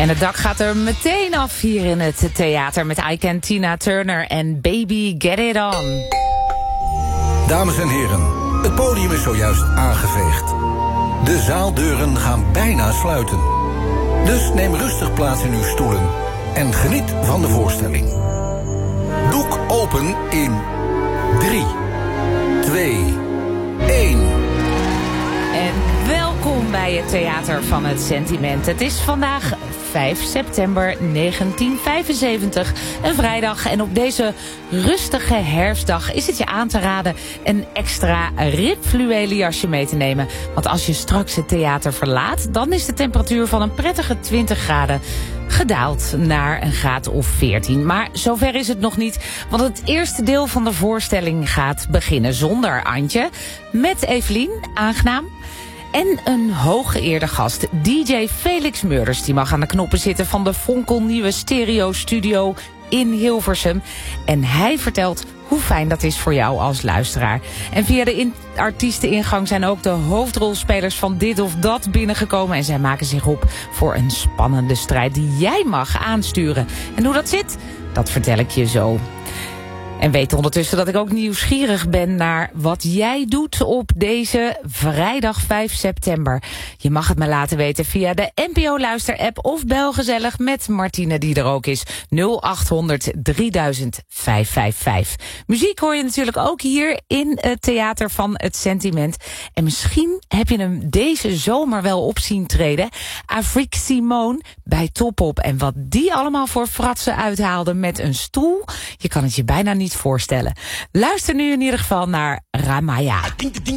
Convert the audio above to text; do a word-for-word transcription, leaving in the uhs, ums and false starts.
En het dak gaat er meteen af hier in het theater met I Can Tina Turner en Baby Get It On. Dames en heren, het podium is zojuist aangeveegd. De zaaldeuren gaan bijna sluiten. Dus neem rustig plaats in uw stoelen en geniet van de voorstelling. Doek open in drie, twee, één. En welkom bij het Theater van het Sentiment. Het is vandaag vijf september negentien vijfenzeventig, een vrijdag. En op deze rustige herfstdag is het je aan te raden een extra ribfluwelen jasje mee te nemen. Want als je straks het theater verlaat, dan is de temperatuur van een prettige twintig graden gedaald naar een graad of veertien. Maar zover is het nog niet, want het eerste deel van de voorstelling gaat beginnen zonder Antje, met Evelien, aangenaam. En een hooggeëerde gast, D J Felix Murders, die mag aan de knoppen zitten van de fonkelnieuwe stereo studio in Hilversum. En hij vertelt hoe fijn dat is voor jou als luisteraar. En via de in- artiesteningang zijn ook de hoofdrolspelers van dit of dat binnengekomen. En zij maken zich op voor een spannende strijd die jij mag aansturen. En hoe dat zit, dat vertel ik je zo. En weet ondertussen dat ik ook nieuwsgierig ben naar wat jij doet op deze vrijdag vijf september. Je mag het me laten weten via de N P O-luister-app of bel gezellig met Martine, die er ook is. nul acht honderd drieduizend vijfhonderdvijfenvijftig. Muziek hoor je natuurlijk ook hier in het Theater van het Sentiment. En misschien heb je hem deze zomer wel op zien treden. Afrique Simone bij Topop. En wat die allemaal voor fratsen uithaalde met een stoel, je kan het je bijna niet voorstellen. Luister nu in ieder geval naar Ramaya.